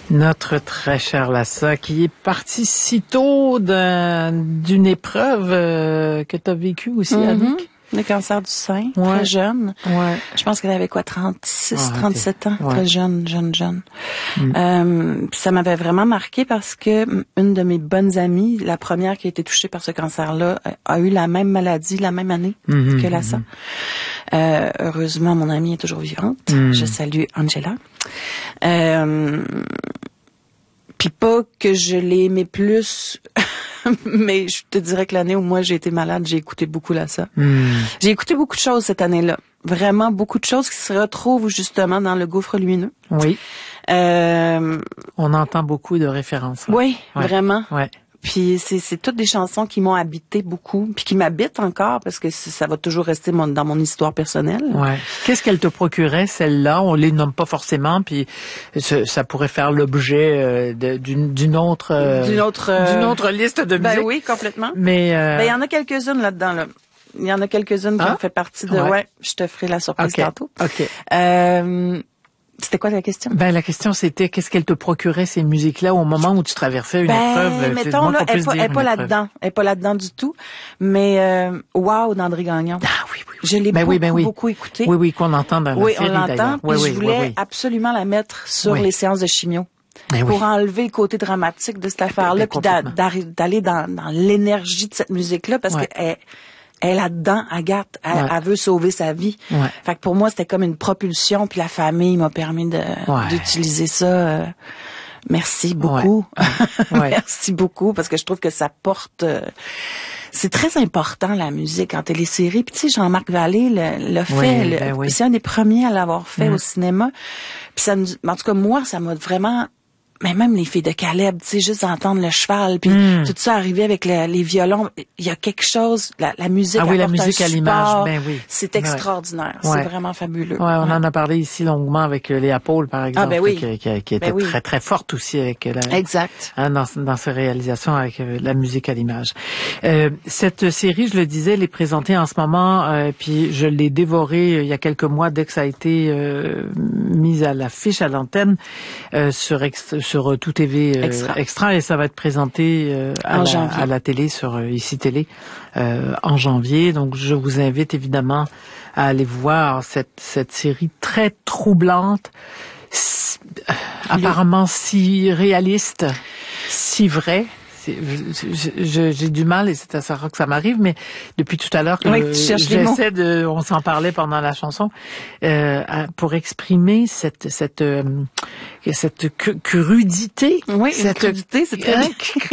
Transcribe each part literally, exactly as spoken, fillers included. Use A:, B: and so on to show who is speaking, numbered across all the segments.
A: Notre très cher Lassa, qui est parti si tôt d'une épreuve euh, que tu as vécue aussi, mm-hmm. Annick.
B: Le cancer du sein,
A: ouais.
B: très jeune.
A: Ouais.
B: Je pense qu'elle avait quoi, trente-six,
A: ah,
B: trente-sept ans,
A: ouais.
B: très jeune, jeune, jeune.
A: Mm.
B: Euh, ça m'avait vraiment marqué parce que une de mes bonnes amies, la première qui a été touchée par ce cancer-là, a eu la même maladie la même année
A: mm-hmm,
B: que Lassa. Mm-hmm. Euh, heureusement, mon amie est toujours vivante. Mm. Je salue Angela. Euh, Puis pas que je l'ai aimé plus, mais je te dirais que l'année où moi j'ai été malade, j'ai écouté beaucoup Lassa.
A: Mm.
B: J'ai écouté beaucoup de choses cette année-là. Vraiment beaucoup de choses qui se retrouvent justement dans Le Gouffre lumineux.
A: Oui.
B: Euh,
A: On entend beaucoup de références. Hein.
B: Oui, ouais. Vraiment.
A: Ouais.
B: Puis c'est, c'est toutes des chansons qui m'ont habité beaucoup, puis qui m'habitent encore, parce que ça va toujours rester mon, dans mon histoire personnelle.
A: Ouais. Qu'est-ce qu'elle te procurait, celle-là? On les nomme pas forcément, puis ça, ça pourrait faire l'objet euh, de, d'une, d'une autre euh,
B: d'une autre euh,
A: d'une autre liste de musique.
B: Ben oui, complètement.
A: Mais euh...
B: ben il y en a quelques-unes là-dedans là. Il y en a quelques-unes qui
A: ah?
B: ont fait partie de.
A: Ouais.
B: ouais je te ferai la surprise
A: okay.
B: tantôt.
A: Ok.
B: Euh, C'était quoi la question?
A: Ben la question c'était qu'est-ce qu'elle te procurait ces musiques-là au moment où tu traversais une
B: ben,
A: épreuve.
B: Mettons là, elle est pas là-dedans, elle est pas là-dedans du tout. Mais euh, wow d'André Gagnon.
A: Ah oui oui.
B: Je l'ai
A: ben
B: beaucoup
A: oui, ben oui.
B: beaucoup écouté.
A: Oui oui qu'on entend dans la
B: oui,
A: série
B: on l'entend.
A: D'ailleurs.
B: Puis
A: oui,
B: je
A: oui,
B: voulais
A: oui, oui.
B: absolument la mettre sur
A: oui.
B: les séances de chimio.
A: Ben
B: pour
A: oui.
B: enlever le côté dramatique de cette affaire-là, puis d'a, d'aller dans, dans l'énergie de cette musique-là, parce ouais. qu'elle elle est là-dedans, Agathe, elle, ouais. elle veut sauver sa vie.
A: Ouais.
B: Fait que pour moi, c'était comme une propulsion, puis la famille m'a permis de
A: ouais.
B: d'utiliser ça. Euh, merci beaucoup.
A: Ouais. Ouais.
B: Merci beaucoup, parce que je trouve que ça porte... Euh, c'est très important, la musique, en télésérie. Puis tu sais, Jean-Marc Vallée le, le fait.
A: Oui,
B: le,
A: ben oui.
B: C'est un des premiers à l'avoir fait
A: mmh.
B: au cinéma. Puis ça nous... En tout cas, moi, ça m'a vraiment... Mais même les filles de Caleb, tu sais, juste d'entendre le cheval, puis mm. tout ça arriver avec le, les violons, il y a quelque chose, la, la musique
A: ah oui,
B: apporte
A: la musique
B: un
A: à
B: support,
A: l'image, ben oui.
B: C'est extraordinaire,
A: ouais.
B: c'est vraiment fabuleux.
A: Ouais, on
B: ouais.
A: en a parlé ici longuement avec Léa Paul, par exemple,
B: ah, ben oui.
A: qui, qui, qui était
B: ben oui.
A: très très forte aussi avec la,
B: exact.
A: Hein, dans, dans ses réalisations avec euh, la musique à l'image. Euh, cette série, je le disais, elle est présentée en ce moment, euh, puis je l'ai dévorée euh, il y a quelques mois dès que ça a été euh, mis à l'affiche à l'antenne euh, sur ex, sur Tout T V. Extra. extra et ça va être présenté euh, à, la, à la télé sur euh, Ici Télé euh, en janvier. Donc je vous invite évidemment à aller voir cette cette série très troublante, si, euh, apparemment si réaliste, si vraie. C'est, je, je, j'ai du mal et c'est à ça que ça m'arrive, mais depuis tout à l'heure que
B: oui,
A: euh,
B: j'essaie
A: de, on s'en parlait pendant la chanson, euh, pour exprimer cette cette euh, cette crudité,
B: oui,
A: cette
B: crudité, c'est très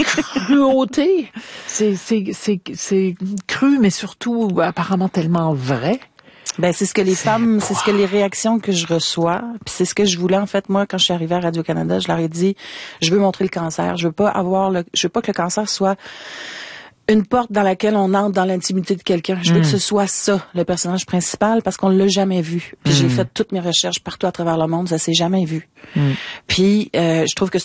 A: cruauté, c'est c'est c'est c'est cru, mais surtout apparemment tellement vrai.
B: Ben c'est ce que les
A: c'est
B: femmes,
A: quoi?
B: C'est ce que les réactions que je reçois, puis c'est ce que je voulais en fait moi quand je suis arrivée à Radio-Canada, je leur ai dit je veux montrer le cancer, je veux pas avoir le je veux pas que le cancer soit une porte dans laquelle on entre dans l'intimité de quelqu'un. Je veux mmh. que ce soit ça, le personnage principal, parce qu'on l'a jamais vu. Puis mmh. j'ai fait toutes mes recherches partout à travers le monde, ça s'est jamais vu. Mmh. Puis euh, je trouve que